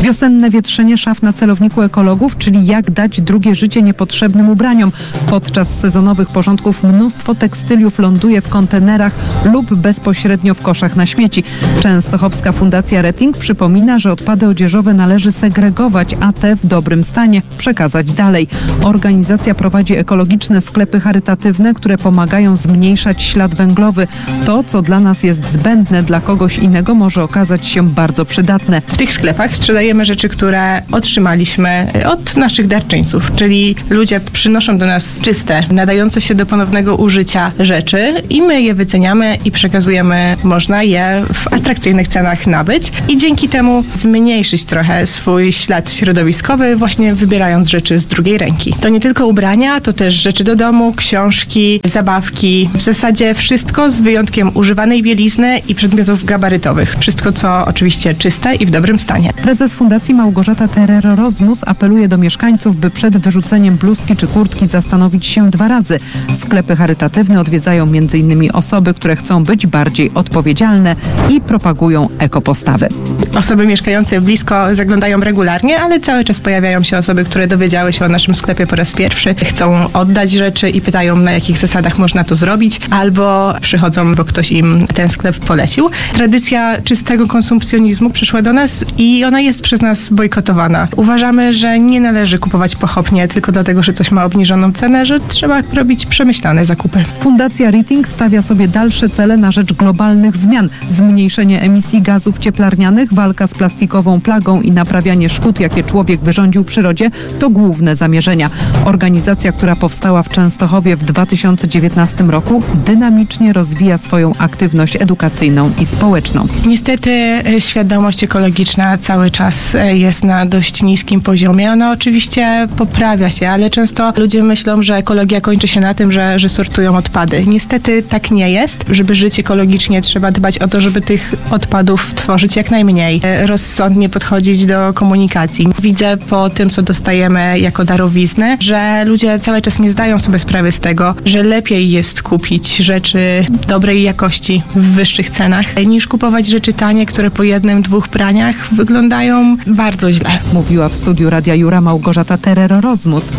Wiosenne wietrzenie szaf na celowniku ekologów, czyli jak dać drugie życie niepotrzebnym ubraniom. Podczas sezonowych porządków mnóstwo tekstyliów ląduje w kontenerach lub bezpośrednio w koszach na śmieci. Częstochowska Fundacja Reting przypomina, że odpady odzieżowe należy segregować, a te w dobrym stanie przekazać dalej. Organizacja prowadzi ekologiczne sklepy charytatywne, które pomagają zmniejszać ślad węglowy. To, co dla nas jest zbędne, dla kogoś innego może okazać się bardzo przydatne. W tych sklepach sprzedajemy rzeczy, które otrzymaliśmy od naszych darczyńców, czyli ludzie przynoszą do nas czyste, nadające się do ponownego użycia rzeczy i my je wyceniamy i przekazujemy. Można je w atrakcyjnych cenach nabyć i dzięki temu zmniejszyć trochę swój ślad środowiskowy, właśnie wybierając rzeczy z drugiej ręki. To nie tylko ubrania, to też rzeczy do domu, książki, zabawki. W zasadzie wszystko z wyjątkiem używanej bielizny i przedmiotów gabarytowych. Wszystko, co oczywiście czyste i w dobrym stanie. Prezes Fundacji Małgorzata Terrero-Rozmus apeluje do mieszkańców, by przed wyrzuceniem bluzki czy kurtki zastanowić się 2 razy. Sklepy charytatywne odwiedzają m.in. osoby, które chcą być bardziej odpowiedzialne i propagują ekopostawy. Osoby mieszkające blisko zaglądają regularnie, ale cały czas pojawiają się osoby, które dowiedziały się o naszym sklepie po raz pierwszy, chcą oddać rzeczy i pytają, na jakich zasadach można to zrobić, albo przychodzą, bo ktoś im ten sklep polecił. Tradycja czystego konsumpcjonizmu przyszła do nas i ona jest przez nas bojkotowana. Uważamy, że nie należy kupować pochopnie tylko dlatego, że coś ma obniżoną cenę, że trzeba robić przemyślane zakupy. Fundacja Reting stawia sobie dalsze cele na rzecz globalnych zmian. Zmniejszenie emisji gazów cieplarnianych, walka z plastikową plagą i naprawianie szkód, jakie człowiek wyrządził przyrodzie, to główne zamierzenia. Organizacja, która powstała w Częstochowie w 2019 roku, dynamicznie rozwija swoją aktywność edukacyjną i społeczną. Niestety świadomość ekologiczna cały czas jest na dość niskim poziomie. Ona oczywiście poprawia się, ale często ludzie myślą, że ekologia kończy się na tym, że sortują odpady. Niestety tak nie jest. Żeby żyć ekologicznie, trzeba dbać o to, żeby tych odpadów tworzyć jak najmniej. Rozsądnie podchodzić do komunikacji. Widzę po tym, co dostajemy jako darowiznę, że ludzie cały czas nie zdają sobie sprawy z tego, że lepiej jest kupić rzeczy dobrej jakości w wyższych cenach, niż kupować rzeczy tanie, które po 1-2 praniach wyglądają bardzo źle. Mówiła w studiu Radia Jura Małgorzata Terrero-Rozmus.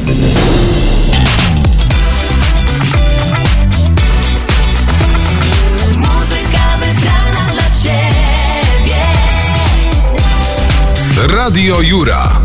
Radio Jura.